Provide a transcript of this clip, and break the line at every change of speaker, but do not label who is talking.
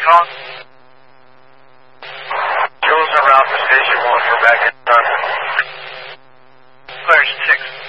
calling?
Jules en route to Station 1. We're back in Thunder.
Clear 6.